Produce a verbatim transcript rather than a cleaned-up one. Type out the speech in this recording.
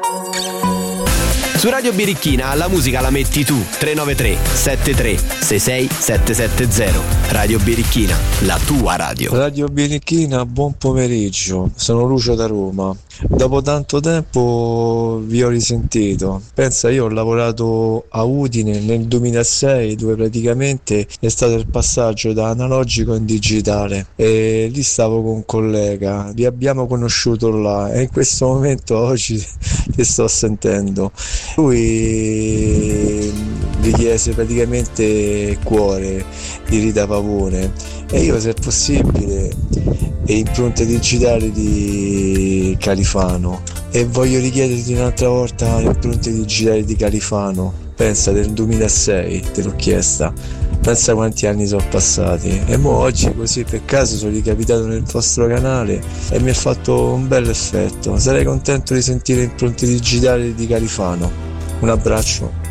Su Radio Birichina la musica la metti tu. Tre nove tre sette tre sei sei sette sette zero. Radio Birichina, la tua radio. Radio Birichina, buon pomeriggio. Sono Lucio da Roma. Dopo tanto tempo vi ho risentito. Pensa, io ho lavorato a Udine nel duemilasei, dove praticamente è stato il passaggio da analogico in digitale, e lì stavo con un collega, vi abbiamo conosciuto là e in questo momento oggi ti sto sentendo. Lui mi chiese praticamente Cuore di Rita Pavone e io, se è possibile, e Impronte digitali di Califano, e voglio richiederti un'altra volta Impronte digitali di Califano. Pensa, del duemilasei te l'ho chiesta, pensa quanti anni sono passati, e mo oggi così per caso sono ricapitato nel vostro canale e mi ha fatto un bel effetto. Sarei contento di sentire Impronte digitali di Califano. Un abbraccio.